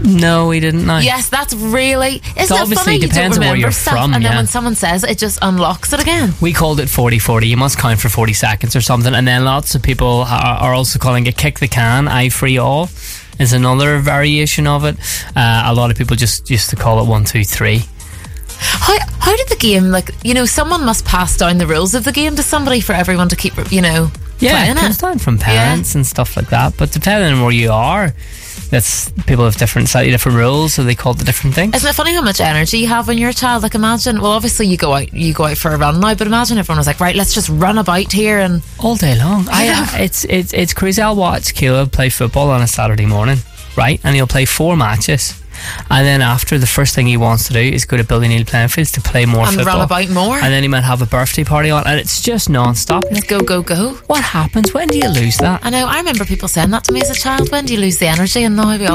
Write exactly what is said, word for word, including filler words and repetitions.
No, we didn't. No. Yes, that's really... Isn't it obviously funny? You don't depends on where remember you're stuff, from, and then yeah. when someone says it, it just unlocks it again. We called it forty forty. You must count for forty seconds or something. And then lots of people are, are also calling it kick the can, I free all is another variation of it. Uh, a lot of people just used to call it one, two, three. How how did the game, like, you know, someone must pass down the rules of the game to somebody for everyone to keep, you know, Yeah, playing it comes it. down from parents Yeah. and stuff like that. But depending on where you are, that's people have different, slightly different rules, so they call it the different things. Isn't it funny how much energy you have when you're a child? Like, imagine, well, obviously you go out, you go out for a run now, but imagine everyone was like, right, let's just run about here and All day long. I, Yeah. uh, it's it's it's crazy. I'll watch Caleb play football on a Saturday morning, right? And he'll play four matches. And then after, the first thing he wants to do is go to Billy Neal playing fields to play more and football. run about more. And then he might have a birthday party on, and it's just non-stop. Let's go, go, go. What happens? When do you lose that? I know, I remember people saying that to me as a child. When do you lose the energy? And now we all